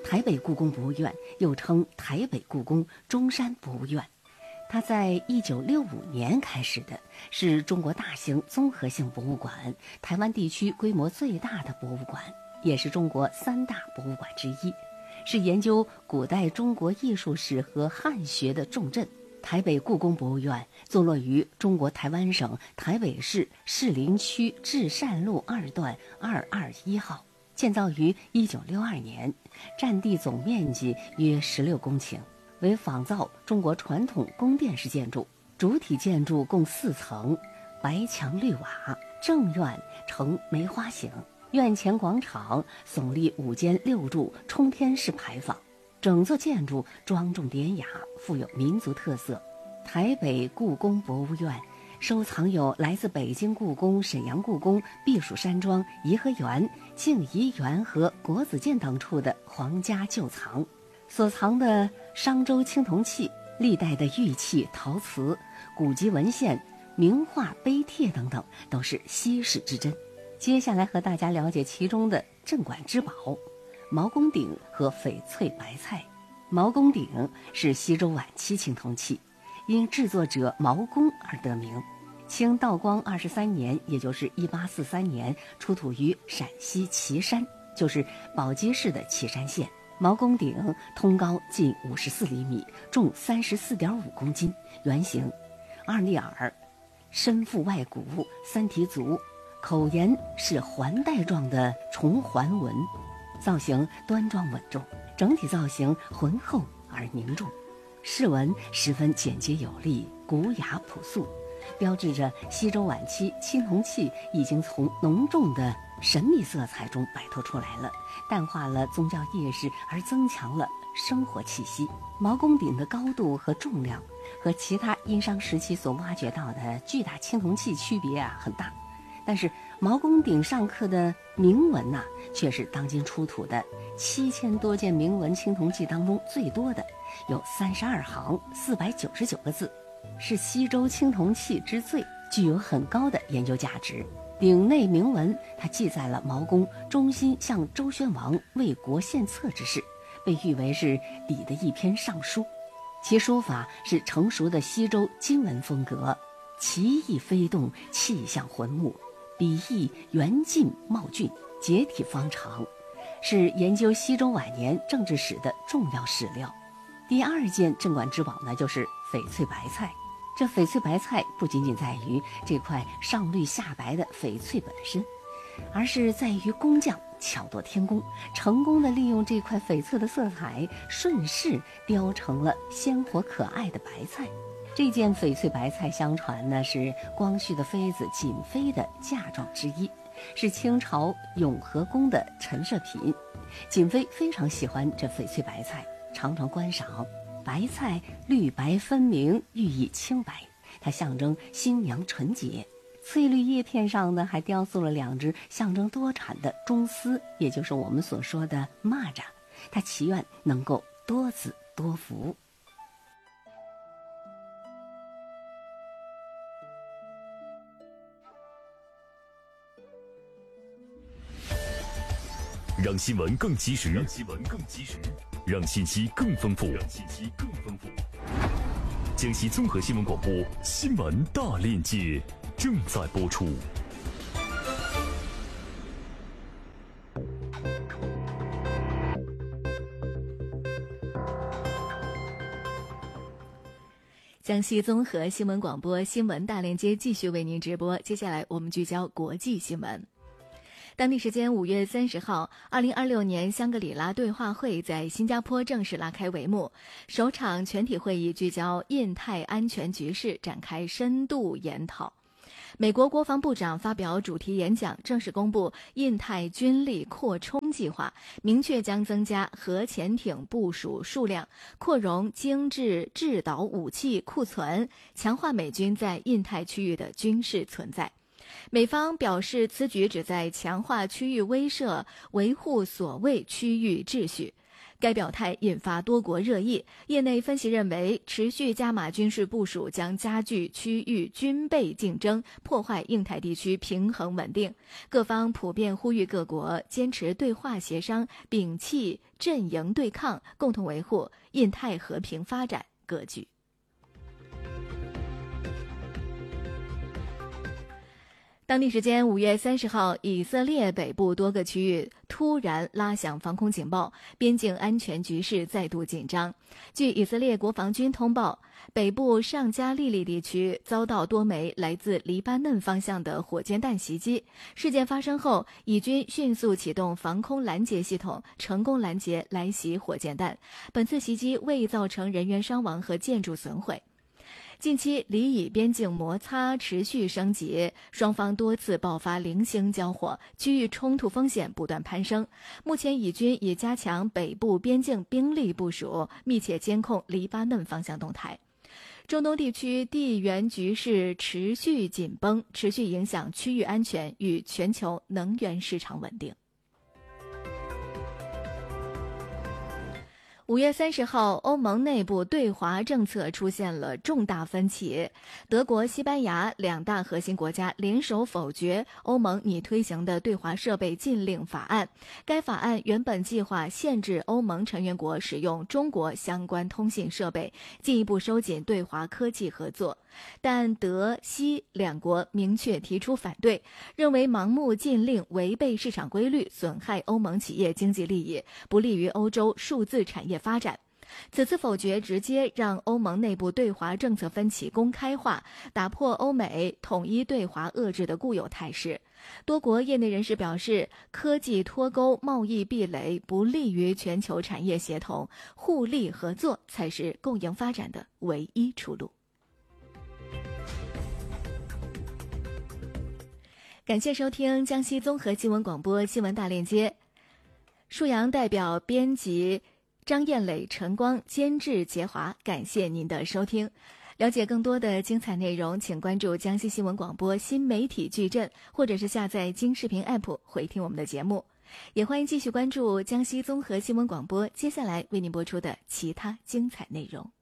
台北故宫博物院，又称台北故宫中山博物院。它在1965年开始的，是中国大型综合性博物馆，台湾地区规模最大的博物馆，也是中国3大博物馆之一，是研究古代中国艺术史和汉学的重镇。台北故宫博物院坐落于中国台湾省台北市士林区至善路2段221号，建造于1962年，占地总面积约16公顷，为仿造中国传统宫殿式建筑。主体建筑共4层，白墙绿瓦，正院呈梅花形，院前广场耸立5间6柱冲天式牌坊，整座建筑庄重典雅，富有民族特色。台北故宫博物院收藏有来自北京故宫、沈阳故宫、避暑山庄、颐和园、静怡园和国子监等处的皇家旧藏，所藏的商周青铜器、历代的玉器、陶瓷、古籍文献、名画、碑帖等等，都是稀世之珍。接下来和大家了解其中的镇馆之宝毛公鼎和翡翠白菜。毛公鼎是西周晚期青铜器，因制作者毛公而得名。清道光23年，也就是1843年，出土于陕西岐山，就是宝鸡市的岐山县。毛公鼎通高近54厘米，重34.5公斤，圆形，2立耳，身腹外鼓，3蹄足，口沿是环带状的重环纹，造型端庄稳重，整体造型浑厚而凝重，饰纹十分简洁有力，古雅朴素，标志着西周晚期青铜器已经从浓重的神秘色彩中摆脱出来了，淡化了宗教意识，而增强了生活气息。毛公鼎的高度和重量和其他殷商时期所挖掘到的巨大青铜器区别很大，但是毛公鼎上刻的铭文却是当今出土的7000多件铭文青铜器当中最多的，有32行499个字，是西周青铜器之最，具有很高的研究价值。鼎内铭文它记载了毛公忠心向周宣王为国献策之事，被誉为是礼的一篇上书。其书法是成熟的西周金文风格，奇异飞动，气象浑穆，笔意圆劲茂峻，结体方长，是研究西周晚年政治史的重要史料。第2件镇馆之宝就是翡翠白菜。这翡翠白菜不仅仅在于这块上绿下白的翡翠本身，而是在于工匠巧夺天工，成功的利用这块翡翠的色彩，顺势雕成了鲜活可爱的白菜。这件翡翠白菜相传是光绪的妃子瑾妃的嫁妆之一，是清朝永和宫的陈设品。瑾妃非常喜欢这翡翠白菜，常常观赏。白菜绿白分明，寓意清白，它象征新娘纯洁。翠绿叶片上呢，还雕塑了2只象征多产的螽斯，也就是我们所说的蚂蚱，它祈愿能够多子多福。 让新闻更及时，让信息更丰富，江西综合新闻广播新闻大链接正在播出。 江西综合新闻广播新闻大链接继续为您直播，接下来我们聚焦国际新闻。当地时间5月30号，2026年香格里拉对话会在新加坡正式拉开帷幕。首场全体会议聚焦印太安全局势，展开深度研讨。美国国防部长发表主题演讲，正式公布印太军力扩充计划，明确将增加核潜艇部署数量，扩容精致制导武器库存，强化美军在印太区域的军事存在。美方表示，此举旨在强化区域威慑，维护所谓区域秩序。 该表态引发多国热议，业内分析认为，持续加码军事部署将加剧区域军备竞争，破坏印太地区平衡稳定。各方普遍呼吁各国坚持对话协商，摒弃阵营对抗，共同维护印太和平发展格局。当地时间5月30号，以色列北部多个区域突然拉响防空警报，边境安全局势再度紧张。据以色列国防军通报，北部上加利利地区遭到多枚来自黎巴嫩方向的火箭弹袭击。事件发生后，以军迅速启动防空拦截系统，成功拦截来袭火箭弹。本次袭击未造成人员伤亡和建筑损毁。近期黎以边境摩擦持续升级，双方多次爆发零星交火，区域冲突风险不断攀升。目前以军已加强北部边境兵力部署，密切监控黎巴嫩方向动态。中东地区地缘局势持续紧绷，持续影响区域安全与全球能源市场稳定。5月30号，欧盟内部对华政策出现了重大分歧。德国、西班牙两大核心国家联手否决欧盟拟推行的对华设备禁令法案。该法案原本计划限制欧盟成员国使用中国相关通信设备，进一步收紧对华科技合作。但德、西两国明确提出反对，认为盲目禁令违背市场规律，损害欧盟企业经济利益，不利于欧洲数字产业发展。此次否决直接让欧盟内部对华政策分歧公开化，打破欧美统一对华遏制的固有态势。多国业内人士表示，科技脱钩、贸易壁垒不利于全球产业协同，互利合作才是共赢发展的唯一出路。感谢收听江西综合新闻广播新闻大链接，沭阳代表编辑张艳磊、陈光，监制杰华，感谢您的收听。了解更多的精彩内容，请关注江西新闻广播新媒体矩阵，或者是下载京视频 app 回听我们的节目。也欢迎继续关注江西综合新闻广播接下来为您播出的其他精彩内容。